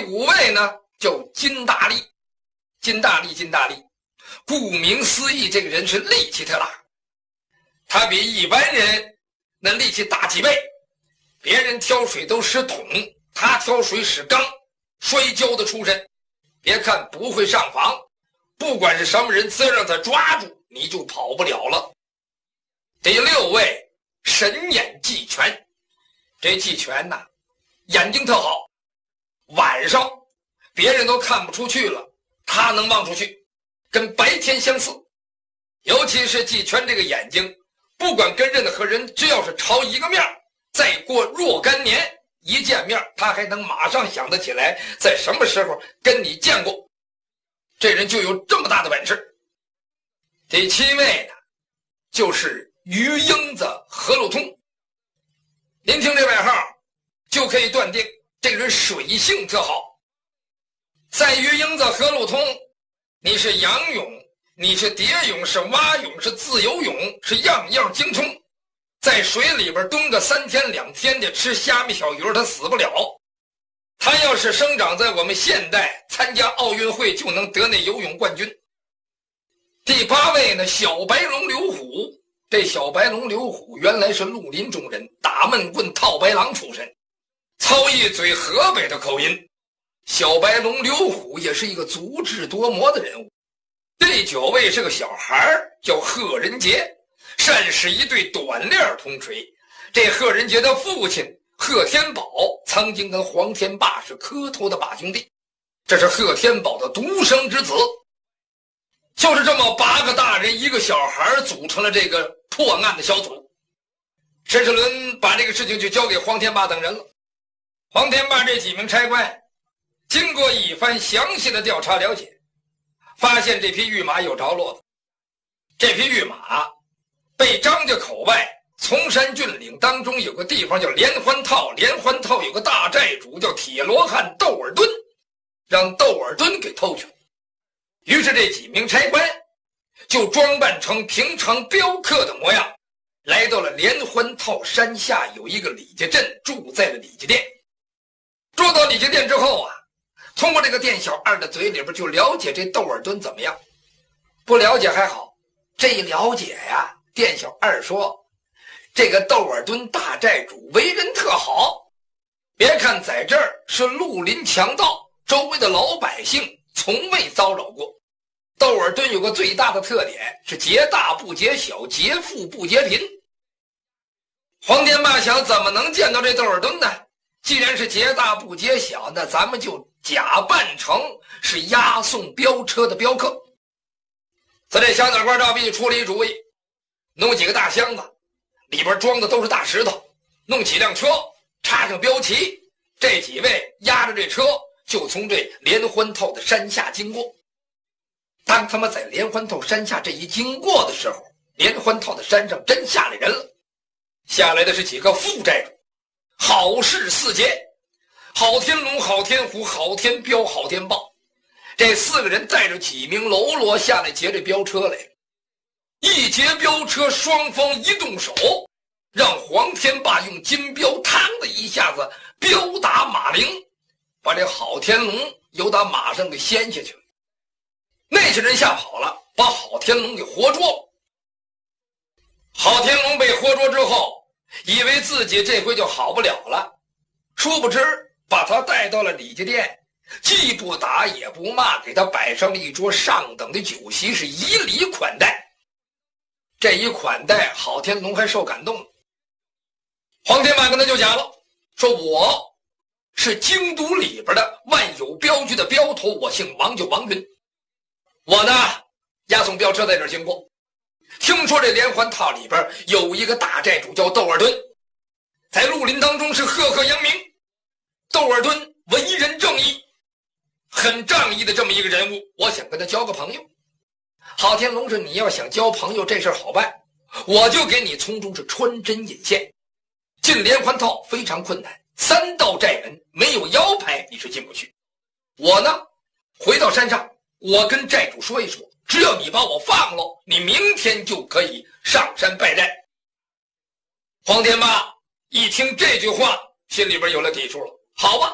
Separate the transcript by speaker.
Speaker 1: 5位呢叫金大力。金大力，顾名思义，这个人是力气特大，他比一般人那力气大几倍。别人挑水都使桶，他挑水使缸，摔跤的出身。别看不会上房，不管是什么人，只要让他抓住，你就跑不了了。第6位神眼季全，这季全呐，眼睛特好，晚上别人都看不出去了，他能望出去，跟白天相似。尤其是季全这个眼睛，不管跟任何人，只要是朝一个面，再过若干年一见面，他还能马上想得起来在什么时候跟你见过，这人就有这么大的本事。第7位呢，就是鱼鹰子何路通。您听这外号就可以断定这个人水性特好。在鱼鹰子何路通，你是仰泳，你是蝶泳，是蛙泳，是自由泳，是样样精通。在水里边蹲个3天2天的，吃虾米小鱼他死不了。他要是生长在我们现代，参加奥运会就能得那游泳冠军。第8位呢，小白龙刘虎。这小白龙刘虎原来是绿林中人，打闷棍套白狼出身，操一嘴河北的口音。小白龙刘虎也是一个足智多谋的人物。第9位是个小孩叫贺仁杰，善使一对短链铜锤。这贺仁杰的父亲贺天宝曾经跟黄天霸是磕头的把兄弟，这是贺天宝的独生之子。就是这么8个大人1个小孩组成了这个破案的小组。陈世伦把这个事情就交给黄天霸等人了。黄天霸这几名差官经过一番详细的调查了解，发现这匹御马有着落的。这匹御马被张家口外崇山峻岭当中有个地方叫连环套，连环套有个大寨主叫铁罗汉窦尔敦，让窦尔敦给偷去了。于是这几名差官就装扮成平常镖客的模样，来到了连环套山下有一个李家镇，住在了李家店。住到李家店之后啊，通过这个店小二的嘴里边就了解这窦尔敦怎么样。不了解还好，这一了解呀，店小二说这个窦尔敦大寨主为人特好，别看在这儿是绿林强盗，周围的老百姓从未骚扰过。窦尔敦有个最大的特点是劫大不劫小，劫富不劫贫。黄天霸想怎么能见到这窦尔敦呢？既然是劫大不劫小，那咱们就假扮成是押送镖车的镖客。在这小脑瓜赵壁出了一主意，弄几个大箱子，里边装的都是大石头，弄几辆车，插上标旗，这几位押着这车就从这连环套的山下经过。当他们在连环套山下这一经过的时候，连环套的山上真下来人了。下来的是几个副寨主，好事4节，郝天龙、郝天虎、郝天彪、郝天豹。这4个人带着几名喽啰下来劫这镖车来了。一劫镖车，双方一动手，让黄天霸用金镖嘡的一下子镖打马铃，把这郝天龙由打马上给掀下去了。那些人吓跑了，把郝天龙给活捉了。郝天龙被活捉之后，以为自己这回就好不了了，殊不知把他带到了李家店，既不打也不骂，给他摆上了一桌上等的酒席，是以礼款待。这一款待，郝天龙还受感动了。黄天霸跟他就讲了，说我是京都里边的万有镖局的镖头，我姓王，叫王云。我呢押送镖车在这儿经过，听说这连环套里边有一个大寨主叫窦尔敦，在绿林当中是赫赫扬名。窦尔敦为人正义，很仗义的这么一个人物，我想跟他交个朋友。郝天龙说，你要想交朋友这事儿好办，我就给你从中是穿针引线。进连环套非常困难，3道寨门，没有腰牌你是进不去。我呢回到山上，我跟寨主说一说，只要你把我放了，你明天就可以上山拜寨。黄天霸一听这句话，心里边有了底数了。好吧，